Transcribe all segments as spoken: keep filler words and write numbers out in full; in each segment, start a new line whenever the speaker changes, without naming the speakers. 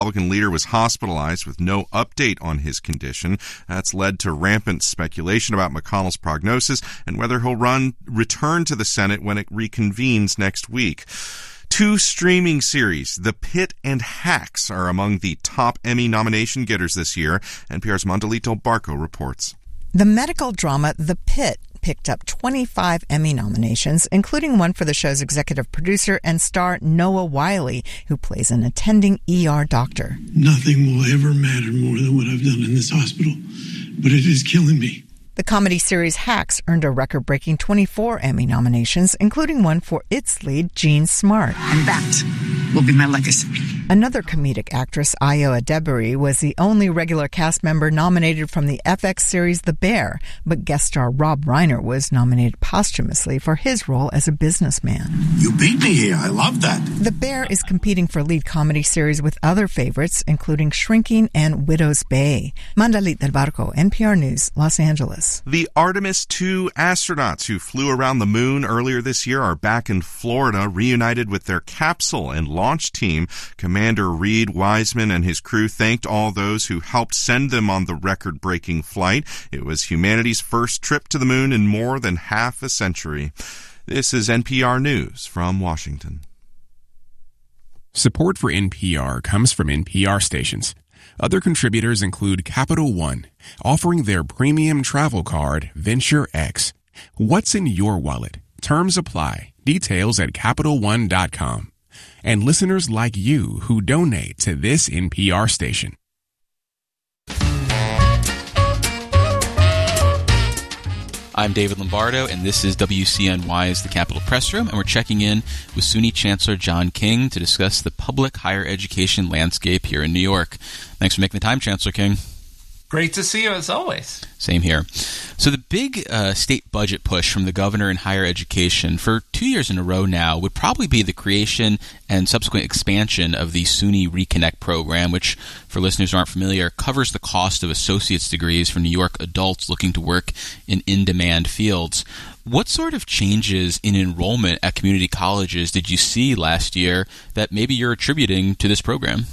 Republican leader was hospitalized with no update on his condition. That's led to rampant speculation about McConnell's prognosis and whether he'll run return to the Senate when it reconvenes next week. Two streaming series, The Pitt and Hacks, are among the top Emmy nomination getters this year. N P R's Mandelito Barco reports.
The medical drama The Pitt picked up twenty-five Emmy nominations, including one for the show's executive producer and star Noah Wyle, who plays an attending E R doctor.
Nothing will ever matter more than what I've done in this hospital, but it is killing me.
The comedy series Hacks earned a record-breaking twenty-four Emmy nominations, including one for its lead, Jean Smart.
And that will be my legacy.
Another comedic actress, Ayo Edebiri, was the only regular cast member nominated from the F X series The Bear, but guest star Rob Reiner was nominated posthumously for his role as a businessman.
You beat me here. I love that.
The Bear is competing for lead comedy series with other favorites, including Shrinking and Widow's Bay. Mandalit del Barco, N P R News, Los Angeles.
The Artemis two astronauts who flew around the moon earlier this year are back in Florida, reunited with their capsule and launch team. Commander Reed Wiseman and his crew thanked all those who helped send them on the record-breaking flight. It was humanity's first trip to the moon in more than half a century. This is N P R News from Washington.
Support for N P R comes from N P R stations. Other contributors include Capital One, offering their premium travel card, Venture X. What's in your wallet? Terms apply. Details at Capital One dot com. And listeners like you who donate to this N P R station.
I'm David Lombardo, and this is W C N Y's The Capitol Press Room, and we're checking in with SUNY Chancellor John King to discuss the public higher education landscape here in New York. Thanks for making the time, Chancellor King.
Great to see you, as always.
Same here. So the big uh, state budget push from the governor in higher education for two years in a row now would probably be the creation and subsequent expansion of the SUNY Reconnect program, which, for listeners who aren't familiar, covers the cost of associate's degrees for New York adults looking to work in in-demand fields. What sort of changes in enrollment at community colleges did you see last year that maybe you're attributing to this program?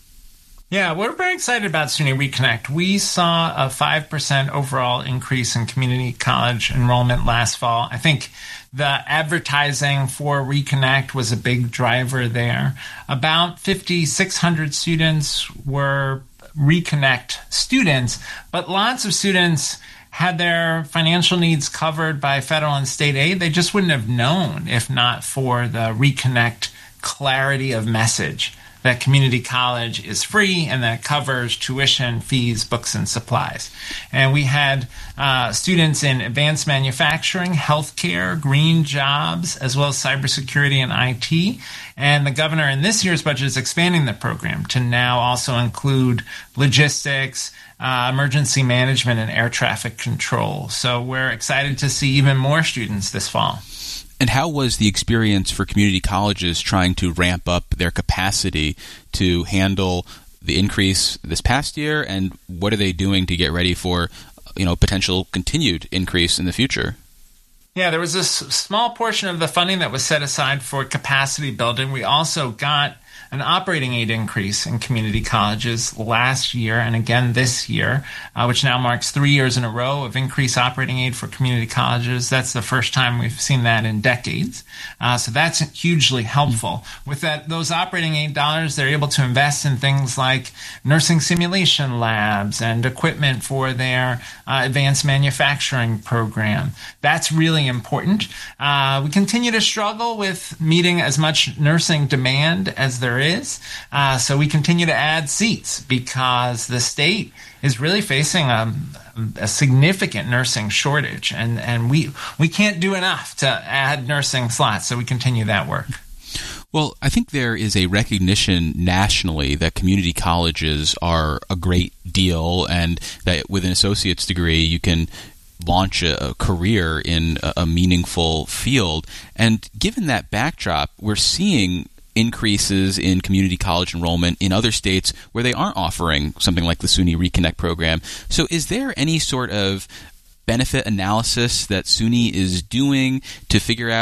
Yeah, we're very excited about SUNY Reconnect. We saw a five percent overall increase in community college enrollment last fall. I think the advertising for Reconnect was a big driver there. About five thousand six hundred students were Reconnect students, but lots of students had their financial needs covered by federal and state aid. They just wouldn't have known if not for the Reconnect clarity of message that community college is free and that covers tuition, fees, books, and supplies. And we had uh, students in advanced manufacturing, healthcare, green jobs, as well as cybersecurity and I T. And the governor in this year's budget is expanding the program to now also include logistics, uh, emergency management, and air traffic control. So we're excited to see even more students this fall.
And how was the experience for community colleges trying to ramp up their capacity to handle the increase this past year, and what are they doing to get ready for, you know, potential continued increase in the future?
Yeah, there was this small portion of the funding that was set aside for capacity building. We also got an operating aid increase in community colleges last year and again this year, uh, which now marks three years in a row of increased operating aid for community colleges. That's the first time we've seen that in decades. Uh, so that's hugely helpful. With that, those operating aid dollars, they're able to invest in things like nursing simulation labs and equipment for their uh, advanced manufacturing program. That's really important. Uh, we continue to struggle with meeting as much nursing demand as there is. Uh, so we continue to add seats because the state is really facing a, a significant nursing shortage, and, and we we can't do enough to add nursing slots, so we continue that work.
Well, I think there is a recognition nationally that community colleges are a great deal, and that with an associate's degree you can launch a, a career in a, a meaningful field. And given that backdrop, we're seeing increases in community college enrollment in other states where they aren't offering something like the SUNY Reconnect program. So is there any sort of benefit analysis that SUNY is doing to figure out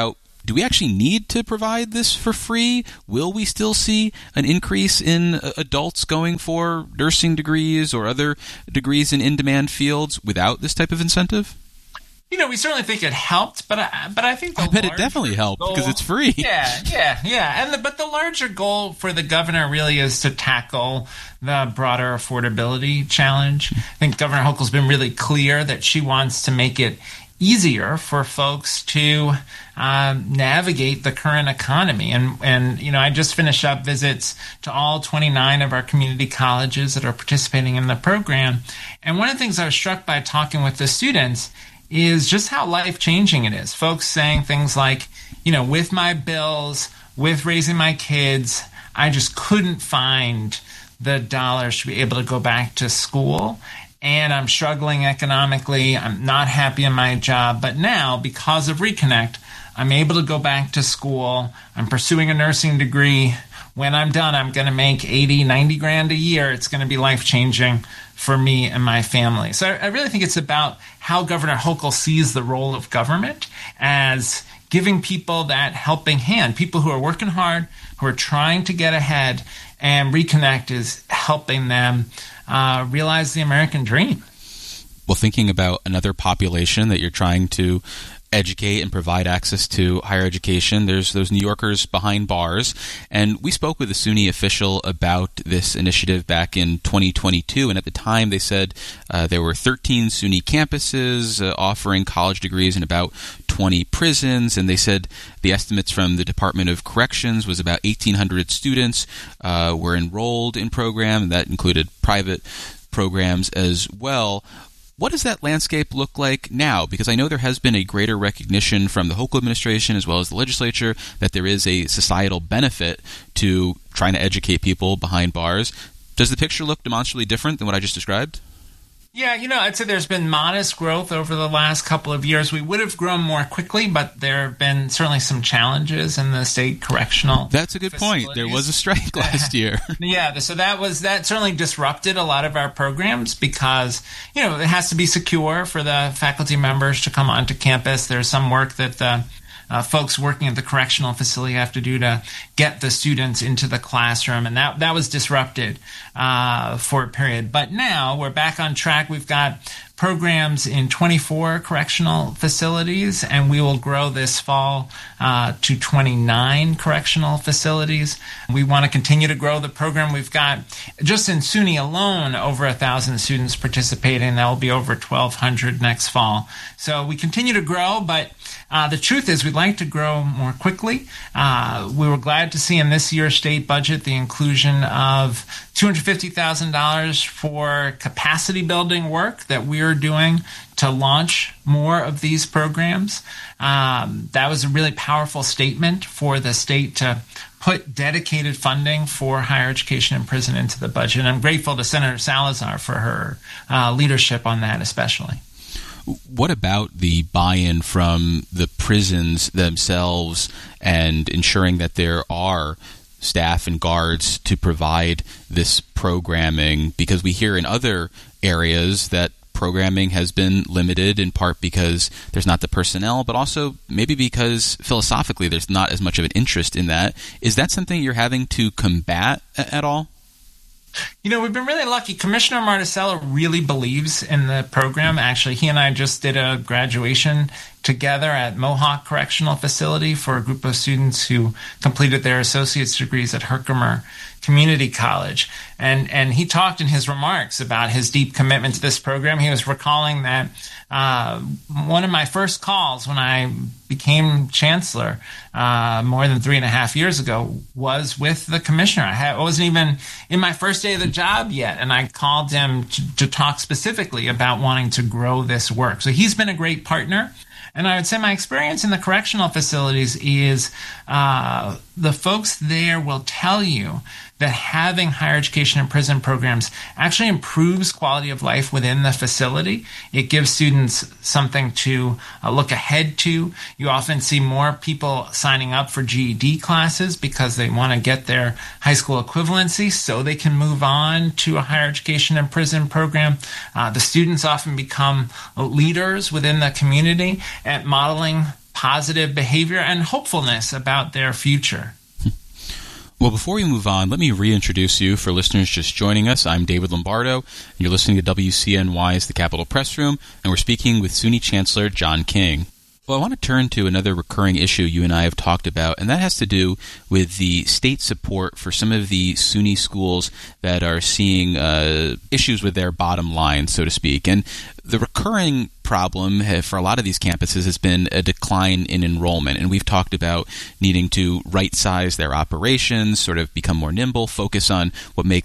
do we actually need to provide this for free? Will we still see an increase in adults going for nursing degrees or other degrees in in-demand fields without this type of incentive?
You know, we certainly think it helped, but I, but I think the
I bet it definitely helped
goal,
because it's free.
Yeah, yeah, yeah. And the, but the larger goal for the governor really is to tackle the broader affordability challenge. I think Governor Hochul's been really clear that she wants to make it easier for folks to um, navigate the current economy. And, and, you know, I just finished up visits to all twenty-nine of our community colleges that are participating in the program. And one of the things I was struck by talking with the students is just how life-changing it is. Folks saying things like, you know, with my bills, with raising my kids, I just couldn't find the dollars to be able to go back to school. And I'm struggling economically. I'm not happy in my job. But now, because of Reconnect, I'm able to go back to school. I'm pursuing a nursing degree. When I'm done, I'm going to make eighty, ninety grand a year. It's going to be life-changing for me and my family. So I really think it's about how Governor Hochul sees the role of government as giving people that helping hand, people who are working hard, who are trying to get ahead, and Reconnect is helping them uh, realize the American dream.
Well, thinking about another population that you're trying to educate and provide access to higher education, there's those New Yorkers behind bars. And we spoke with a SUNY official about this initiative back in twenty twenty-two. And at the time, they said uh, there were thirteen SUNY campuses uh, offering college degrees in about twenty prisons. And they said the estimates from the Department of Corrections was about eighteen hundred students uh, were enrolled in program. And that included private programs as well. What does that landscape look like now? Because I know there has been a greater recognition from the Hochul administration as well as the legislature that there is a societal benefit to trying to educate people behind bars. Does the picture look demonstrably different than what I just described?
Yeah, you know, I'd say there's been modest growth over the last couple of years. We would have grown more quickly, but there have been certainly some challenges in the state correctional
That's a good point. There was a strike last year.
Yeah, so that was that certainly disrupted a lot of our programs because, you know, it has to be secure for the faculty members to come onto campus. There's some work that the Uh, folks working at the correctional facility have to do to get the students into the classroom, and that that was disrupted uh, for a period. But now we're back on track. We've got programs in twenty-four correctional facilities, and we will grow this fall uh, to twenty-nine correctional facilities. We want to continue to grow the program. We've got, just in SUNY alone, over one thousand students participating. That will be over twelve hundred next fall. So we continue to grow, but uh, the truth is we'd like to grow more quickly. Uh, we were glad to see in this year's state budget the inclusion of two hundred fifty thousand dollars for capacity building work that we are doing to launch more of these programs. Um, that was a really powerful statement for the state to put dedicated funding for higher education in prison into the budget. And I'm grateful to Senator Salazar for her uh, leadership on that especially.
What about the buy-in from the prisons themselves and ensuring that there are staff and guards to provide this programming? Because we hear in other areas that programming has been limited in part because there's not the personnel, but also maybe because philosophically there's not as much of an interest in that. Is that something you're having to combat at all?
You know, we've been really lucky. Commissioner Marticello really believes in the program. Actually, he and I just did a graduation together at Mohawk Correctional Facility for a group of students who completed their associate's degrees at Herkimer Community College. And and he talked in his remarks about his deep commitment to this program. He was recalling that uh, one of my first calls when I became chancellor uh, more than three and a half years ago was with the commissioner. I, had, I wasn't even in my first day of the job yet, and I called him to, to talk specifically about wanting to grow this work. So he's been a great partner. And I would say my experience in the correctional facilities is uh, the folks there will tell you that having higher education and prison programs actually improves quality of life within the facility. It gives students something to uh, look ahead to. You often see more people signing up for G E D classes because they want to get their high school equivalency so they can move on to a higher education and prison program. Uh, the students often become leaders within the community at modeling positive behavior and hopefulness about their future.
Well, before we move on, let me reintroduce you for listeners just joining us. I'm David Lombardo, and you're listening to W C N Y's The Capitol Press Room, and we're speaking with SUNY Chancellor John King. Well, I want to turn to another recurring issue you and I have talked about, and that has to do with the state support for some of the SUNY schools that are seeing uh, issues with their bottom line, so to speak. And the recurring problem for a lot of these campuses has been a decline in enrollment, and we've talked about needing to right-size their operations, sort of become more nimble, focus on what makes